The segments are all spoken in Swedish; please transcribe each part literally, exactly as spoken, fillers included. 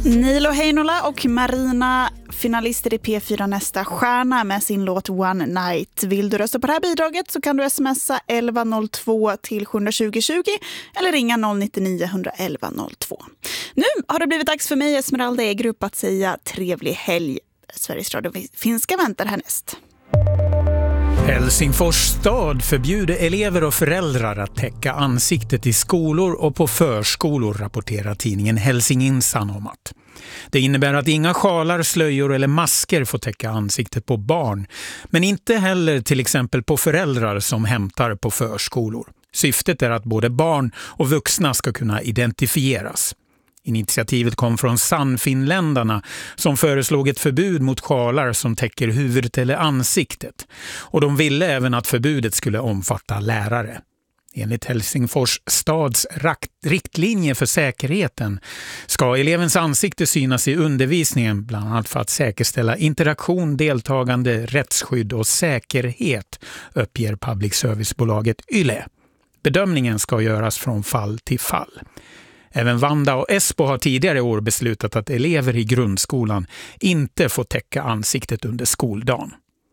Nilo Heinola och Marina, finalister i P fyra Nästa stjärna med sin låt One Night. Vill du rösta på det här bidraget så kan du smsa elva noll två till sju tjugo tjugo eller ringa noll nio nio ett ett ett noll två. Nu har det blivit dags för mig, Esmeralda Egrup, att säga trevlig helg. Sveriges Radio Finska väntar härnäst. Helsingfors stad förbjuder elever och föräldrar att täcka ansiktet i skolor och på förskolor, rapporterar tidningen Helsingin Sanomat. Det innebär att inga sjalar, slöjor eller masker får täcka ansiktet på barn, men inte heller till exempel på föräldrar som hämtar på förskolor. Syftet är att både barn och vuxna ska kunna identifieras. Initiativet kom från Sannfinländarna som föreslog ett förbud mot sjalar som täcker huvudet eller ansiktet. Och de ville även att förbudet skulle omfatta lärare. Enligt Helsingfors stads riktlinjer för säkerheten ska elevens ansikte synas i undervisningen, bland annat för att säkerställa interaktion, deltagande, rättsskydd och säkerhet, uppger public servicebolaget Yle. Bedömningen ska göras från fall till fall. Även Vanda och Esbo har tidigare år beslutat att elever i grundskolan inte får täcka ansiktet under skoldagen.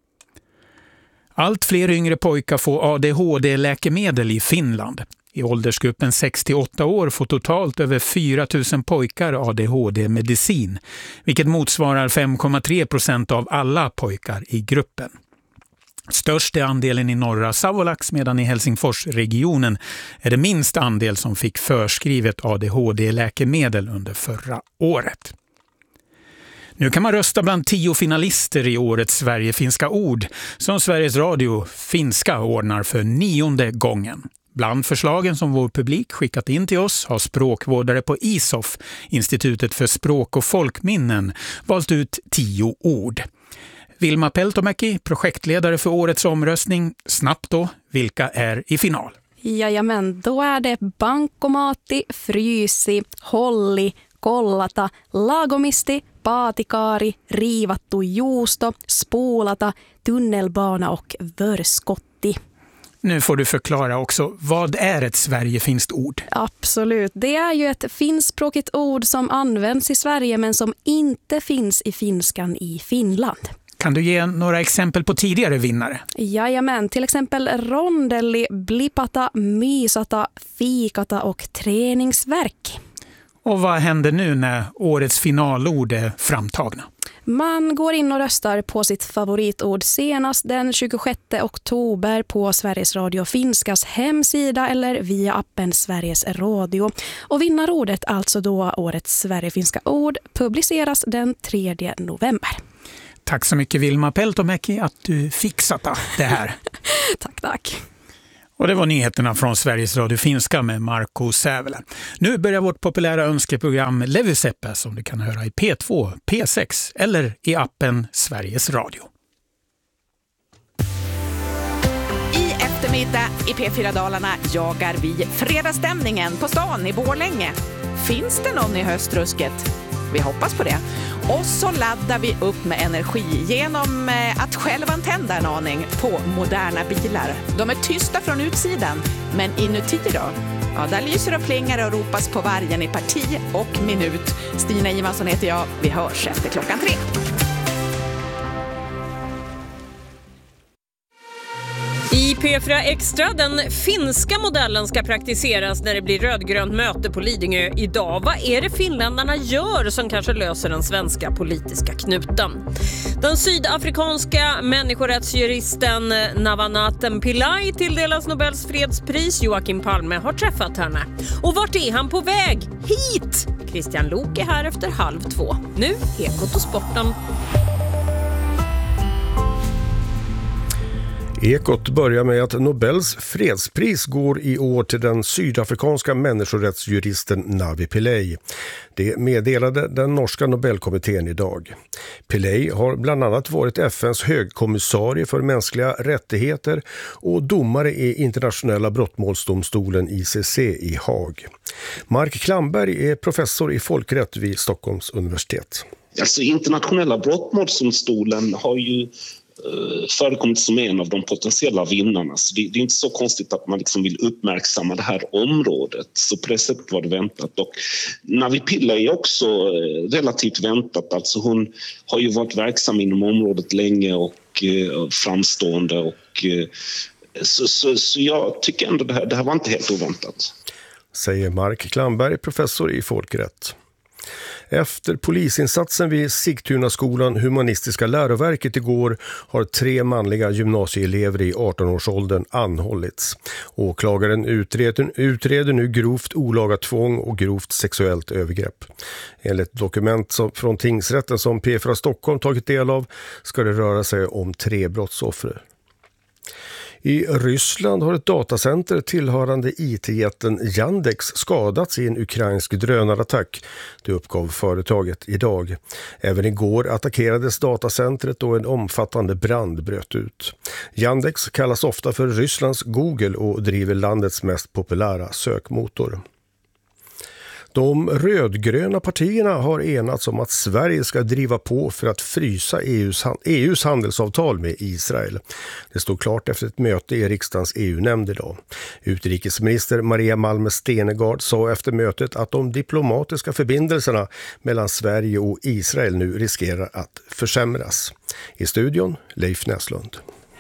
Allt fler yngre pojkar får A D H D-läkemedel i Finland. I åldersgruppen sex till åtta år får totalt över fyra tusen pojkar A D H D-medicin, vilket motsvarar fem komma tre procent av alla pojkar i gruppen. Störst är andelen i norra Savolax, medan i Helsingforsregionen är det minst andel som fick förskrivet A D H D-läkemedel under förra året. Nu kan man rösta bland tio finalister i årets Sverige-finska ord som Sveriges Radio Finska ordnar för nionde gången. Bland förslagen som vår publik skickat in till oss har språkvårdare på I S O F, Institutet för språk- och folkminnen, valt ut tio ord. Vilma Peltomäki, projektledare för årets omröstning. Snabbt då, vilka är i final? Jajamän, då är det bankomati, frysi, holli, kollata, lagomisti, paatikaari, riivattu juusto, spoolata, tunnelbana och vörskotti. Nu får du förklara också, vad är ett Sverigefinskt ord? Absolut, det är ju ett finskspråkigt ord som används i Sverige men som inte finns i finskan i Finland. Kan du ge några exempel på tidigare vinnare? Jajamän, till exempel rondelli, blipata, mysata, fikata och träningsverk. Och vad händer nu när årets finalord är framtagna? Man går in och röstar på sitt favoritord senast den tjugosjätte oktober på Sveriges Radio Finskas hemsida eller via appen Sveriges Radio. Och vinnarordet, alltså då årets Sverigefinska ord, publiceras den tredje november. Tack så mycket Vilma Peltomäki att du fixat det här. Tack, tack. Och det var nyheterna från Sveriges Radio Finska med Marco Sävele. Nu börjar vårt populära önskeprogram Levyseppä som du kan höra i P två, P sex eller i appen Sveriges Radio. I eftermiddag i P fyra Dalarna jagar vi fredagsstämningen på stan i Borlänge. Finns det någon i höstrusket? Vi hoppas på det. Och så laddar vi upp med energi genom att själva tända en aning på moderna bilar. De är tysta från utsidan, men inuti då? Ja, där lyser och plingar och ropas på vargen i parti och minut. Stina Ivansson heter jag. Vi hörs efter klockan tre. I P fyra Extra, den finska modellen ska praktiseras när det blir rödgrönt möte på Lidingö idag. Vad är det finländarna gör som kanske löser den svenska politiska knuten? Den sydafrikanska människorättsjuristen Navanathan Pillay tilldelas Nobels fredspris. Joakim Palme har träffat henne. Och vart är han på väg? Hit! Christian Lok är här efter halv två. Nu Ekot och sporten. Ekot börjar med att Nobels fredspris går i år till den sydafrikanska människorättsjuristen Navi Pillay. Det meddelade den norska Nobelkommittén idag. Pillay har bland annat varit F N:s högkommissarie för mänskliga rättigheter och domare i internationella brottmålsdomstolen I C C i Haag. Mark Klamberg är professor i folkrätt vid Stockholms universitet. Alltså internationella brottmålsdomstolen har ju förekommit som en av de potentiella vinnarna. Så det, det är inte så konstigt att man liksom vill uppmärksamma det här området. Så på det sättet var det väntat. Och Navi Pillay är också relativt väntat. Alltså hon har ju varit verksam inom området länge och eh, framstående. Och, eh, så, så, så jag tycker ändå det här, det här var inte helt oväntat. Säger Mark Klamberg, professor i folkrätt. Efter polisinsatsen vid Sigtunaskolan Humanistiska läroverket igår har tre manliga gymnasieelever i arton-årsåldern anhållits. Åklagaren utreder, utreder nu grovt olaga tvång och grovt sexuellt övergrepp. Enligt dokument som, från tingsrätten som P fyra Stockholm tagit del av ska det röra sig om tre brottsoffer. I Ryssland har ett datacenter tillhörande I T-jätten Yandex skadats i en ukrainsk drönarattack. Det uppgav företaget idag. Även igår attackerades datacentret och en omfattande brand bröt ut. Yandex kallas ofta för Rysslands Google och driver landets mest populära sökmotor. De rödgröna partierna har enats om att Sverige ska driva på för att frysa E U:s, E U:s handelsavtal med Israel. Det stod klart efter ett möte i riksdagens E U-nämnd idag. Utrikesminister Maria Malmö Stenegard sa efter mötet att de diplomatiska förbindelserna mellan Sverige och Israel nu riskerar att försämras. I studion Leif Näslund.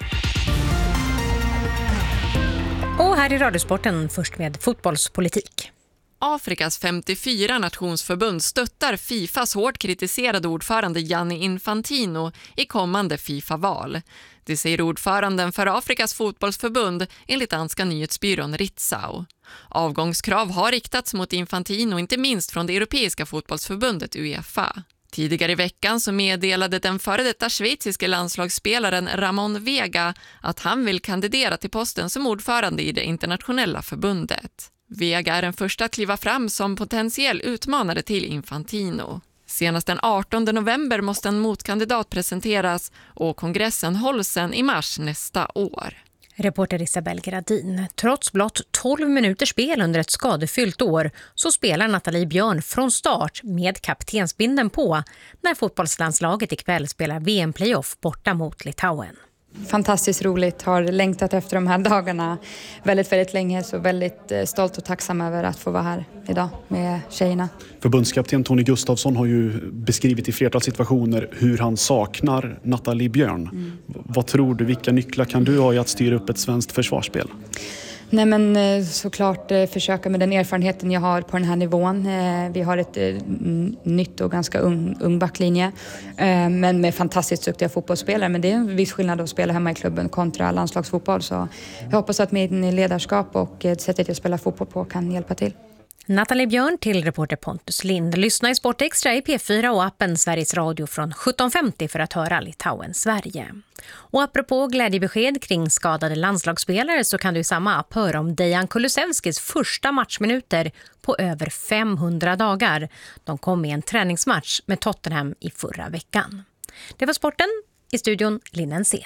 Och här i Radiosporten först med fotbollspolitik. Afrikas femtiofyra nationsförbund stöttar Fifas hårt kritiserade ordförande Gianni Infantino i kommande FIFA-val. Det säger ordföranden för Afrikas fotbollsförbund enligt danska nyhetsbyrån Ritzau. Avgångskrav har riktats mot Infantino, inte minst från det europeiska fotbollsförbundet UEFA. Tidigare i veckan så meddelade den före detta schweiziske landslagsspelaren Ramon Vega att han vill kandidera till posten som ordförande i det internationella förbundet. Vega är den första att kliva fram som potentiell utmanare till Infantino. Senast den artonde november måste en motkandidat presenteras och kongressen hålls sen i mars nästa år. Reporter Isabel Gradin. Trots blott tolv minuters spel under ett skadefyllt år så spelar Nathalie Björn från start med kaptensbinden på när fotbollslandslaget ikväll spelar V M-playoff borta mot Litauen. Fantastiskt roligt, har längtat efter de här dagarna väldigt, väldigt länge, så väldigt stolt och tacksam över att få vara här idag med tjejerna. Förbundskapten Tony Gustafsson har ju beskrivit i flertal situationer hur han saknar Nathalie Björn. Mm. Vad tror du, vilka nycklar kan du ha i att styra upp ett svenskt försvarsspel? Nej, men såklart försöka med den erfarenheten jag har på den här nivån. Vi har ett nytt och ganska ung, ung backlinje, men med fantastiskt duktiga fotbollsspelare. Men det är en viss skillnad att spela hemma i klubben kontra landslagsfotboll. Så jag hoppas att min ledarskap och sättet jag spelar fotboll på kan hjälpa till. Nathalie Björn till reporter Pontus Lind. Lyssna i Sportextra i P fyra och appen Sveriges Radio från sjutton femtio för att höra Litauen Sverige. Och apropå glädjebesked kring skadade landslagsspelare så kan du i samma app höra om Dejan Kulusevskis första matchminuter på över femhundra dagar. De kom i en träningsmatch med Tottenham i förra veckan. Det var sporten, i studion Linnen Sen.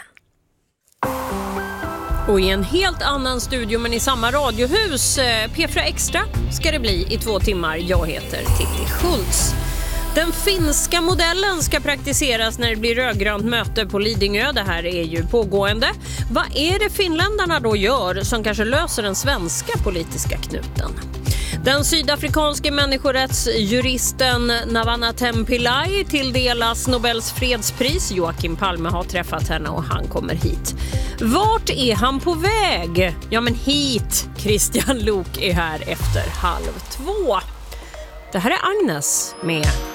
Och i en helt annan studio men i samma radiohus, P fyra Extra, ska det bli i två timmar. Jag heter Titti Schultz. Den finska modellen ska praktiseras när det blir rödgrönt möte på Lidingö. Det här är ju pågående. Vad är det finländarna då gör som kanske löser den svenska politiska knuten? Den sydafrikanske människorättsjuristen Navanathem Pillay tilldelas Nobels fredspris. Joakim Palme har träffat henne och han kommer hit. Vart är han på väg? Ja, men hit. Christian Lok är här efter halv två. Det här är Agnes med